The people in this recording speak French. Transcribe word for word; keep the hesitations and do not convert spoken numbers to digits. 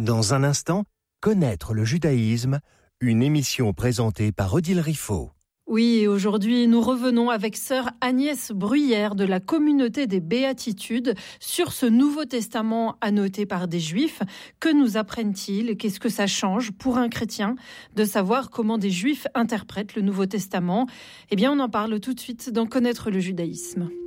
Dans un instant, connaître le judaïsme, une émission présentée par Odile Riffaut. Oui, et aujourd'hui, nous revenons avec sœur Agnès Bruyère de la communauté des Béatitudes sur ce Nouveau Testament annoté par des Juifs. Que nous apprennent-ils? Qu'est-ce que ça change pour un chrétien de savoir comment des Juifs interprètent le Nouveau Testament? Eh bien, on en parle tout de suite dans Connaître le judaïsme.